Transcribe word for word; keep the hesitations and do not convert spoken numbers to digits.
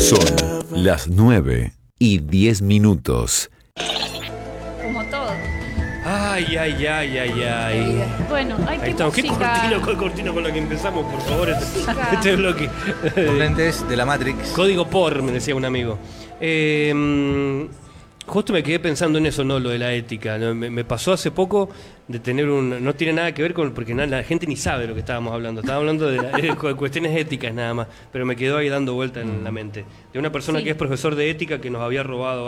Son las nueve y diez minutos. Como todo. Ay, ay, ay, ay, ay. Bueno, hay Ahí que estamos. ¿Qué música. cortino, qué cortino con la que empezamos, por favor? Este, este bloque. Con lentes de la Matrix. Código por, me decía un amigo. Eh, justo me quedé pensando en eso, ¿no? Lo de la ética. ¿no? Me, me pasó hace poco de tener un... No tiene nada que ver con... Porque na, la gente ni sabe de lo que estábamos hablando. Estábamos hablando de, la, de cuestiones éticas nada más. Pero me quedó ahí dando vuelta en la mente. De una persona Sí. que es profesor de ética que nos había robado